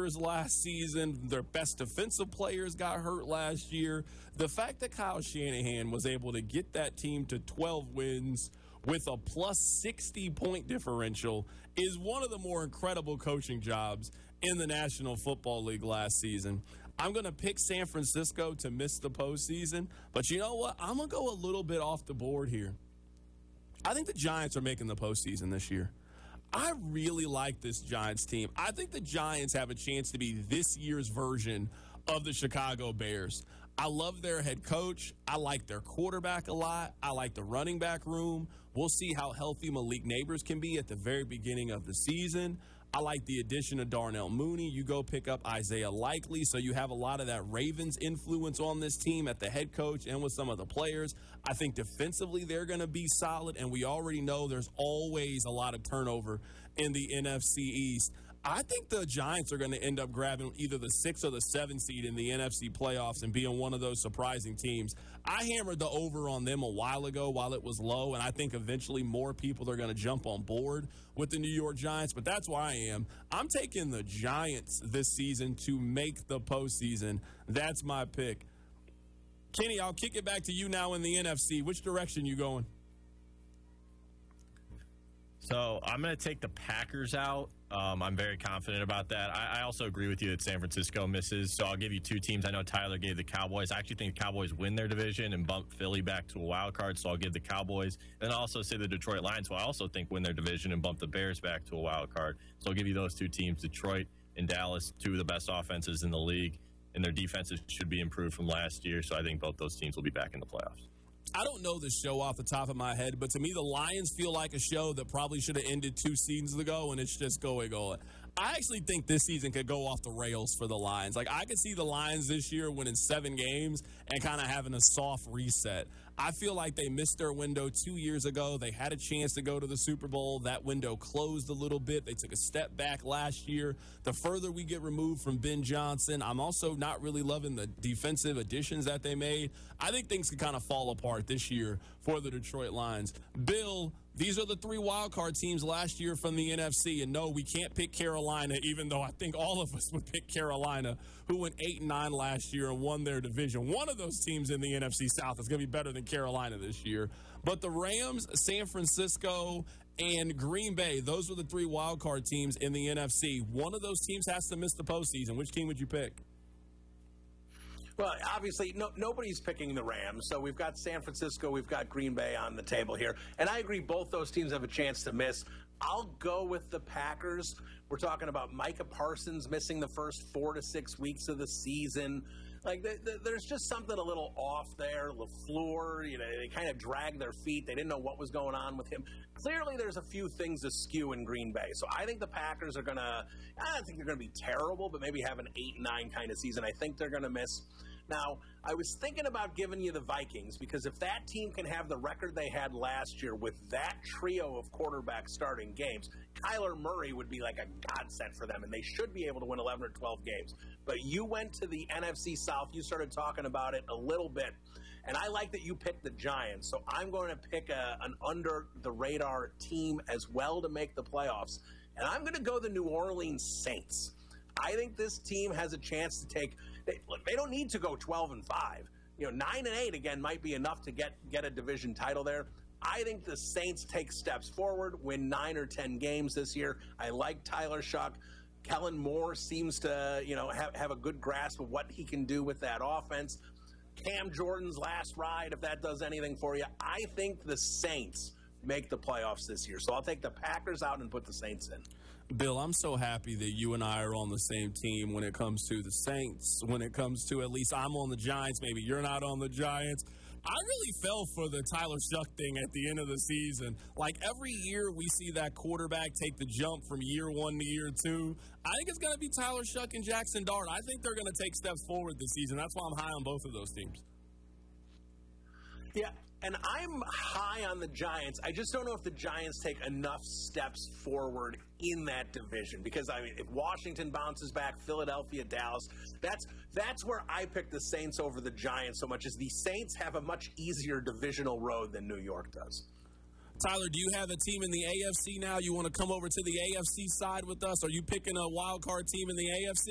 receivers last season. Their best defensive players got hurt last year. The fact that Kyle Shanahan was able to get that team to 12 wins with a plus 60-point differential is one of the more incredible coaching jobs in the National Football League last season. I'm going to pick San Francisco to miss the postseason, but you know what? I'm going to go a little bit off the board here. I think the Giants are making the postseason this year. I really like this Giants team. I think the Giants have a chance to be this year's version of the Chicago Bears. I love their head coach. I like their quarterback a lot. I like the running back room. We'll see how healthy Malik Nabers can be at the very beginning of the season. I like the addition of Darnell Mooney. You go pick up Isaiah Likely, so you have a lot of that Ravens influence on this team at the head coach and with some of the players. I think defensively they're going to be solid, and we already know there's always a lot of turnover in the NFC East. I think the Giants are going to end up grabbing either the 6 or the 7 seed in the NFC playoffs and being one of those surprising teams. I hammered the over on them a while ago while it was low, and I think eventually more people are going to jump on board with the New York Giants, but that's where I am. I'm taking the Giants this season to make the postseason. That's my pick. Kenny, I'll kick it back to you now in the NFC. Which direction you going? So I'm going to take the Packers out. I'm very confident about that. I also agree with you that San Francisco misses. So I'll give you 2 teams. I know Tyler gave the Cowboys. I actually think the Cowboys win their division and bump Philly back to a wild card. So I'll give the Cowboys. And I'll also say the Detroit Lions, who I also think win their division and bump the Bears back to a wild card. So I'll give you those 2 teams, Detroit and Dallas, 2 of the best offenses in the league. And their defenses should be improved from last year. So I think both those teams will be back in the playoffs. I don't know this show off the top of my head, but to me, the Lions feel like a show that probably should have ended 2 seasons ago, and it's just going. I actually think this season could go off the rails for the Lions. Like, I could see the Lions this year winning 7 games and kind of having a soft reset. I feel like they missed their window 2 years ago. They had a chance to go to the Super Bowl. That window closed a little bit. They took a step back last year. The further we get removed from Ben Johnson, I'm also not really loving the defensive additions that they made. I think things could kind of fall apart this year for the Detroit Lions. Bill, these are the 3 wildcard teams last year from the NFC. And no, we can't pick Carolina, even though I think all of us would pick Carolina, who went 8-9 last year and won their division. One of those teams in the NFC South is going to be better than Carolina this year. But the Rams, San Francisco, and Green Bay, those were the 3 wildcard teams in the NFC. One of those teams has to miss the postseason. Which team would you pick? Well, obviously, nobody's picking the Rams. So we've got San Francisco, we've got Green Bay on the table here. And I agree, both those teams have a chance to miss. I'll go with the Packers. We're talking about Micah Parsons missing the first 4 to 6 weeks of the season. Like, there's just something a little off there. LaFleur, they kind of dragged their feet. They didn't know what was going on with him. Clearly, there's a few things askew in Green Bay. So I think the Packers are going to – I don't think they're going to be terrible, but maybe have an 8-9 kind of season. I think they're going to miss. Now, I was thinking about giving you the Vikings because if that team can have the record they had last year with that trio of quarterbacks starting games, Kyler Murray would be like a godsend for them, and they should be able to win 11 or 12 games. But you went to the NFC South. You started talking about it a little bit, and I like that you picked the Giants. So I'm going to pick an under-the-radar team as well to make the playoffs, and I'm going to go the New Orleans Saints. I think this team has a chance to take – they don't need to go 12-5. 9-8 again might be enough to get a division title there. I think the Saints take steps forward, win 9 or 10 games this year. I like Tyler Shuck. Kellen Moore seems to, have a good grasp of what he can do with that offense. Cam Jordan's last ride, if that does anything for you. I think the Saints make the playoffs this year. So I'll take the Packers out and put the Saints in. Bill, I'm so happy that you and I are on the same team when it comes to the Saints, when it comes to at least I'm on the Giants, maybe you're not on the Giants. I really fell for the Tyler Shuck thing at the end of the season. Like, every year we see that quarterback take the jump from year 1 to year 2. I think it's going to be Tyler Shuck and Jackson Dart. I think they're going to take steps forward this season. That's why I'm high on both of those teams. Yeah, and I'm high on the Giants. I just don't know if the Giants take enough steps forward in that division. Because, if Washington bounces back, Philadelphia, Dallas, that's where I pick the Saints over the Giants so much, as the Saints have a much easier divisional road than New York does. Tyler, do you have a team in the AFC now? You want to come over to the AFC side with us? Are you picking a wild card team in the AFC?